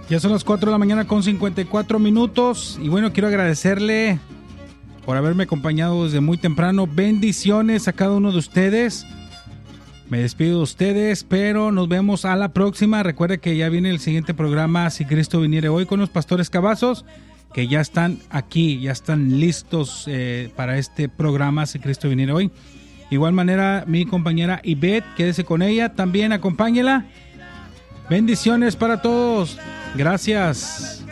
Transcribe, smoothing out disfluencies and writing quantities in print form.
Ya son las 4 de la mañana con 54 minutos. Y bueno, quiero agradecerle por haberme acompañado desde muy temprano. Bendiciones a cada uno de ustedes. Me despido de ustedes, pero nos vemos a la próxima. Recuerde que ya viene el siguiente programa, Si Cristo Viniere Hoy, con los pastores Cavazos, que ya están aquí, ya están listos para este programa, Si Cristo Viniere Hoy. Igual manera, mi compañera Ivette, quédese con ella, también acompáñela. Bendiciones para todos. Gracias.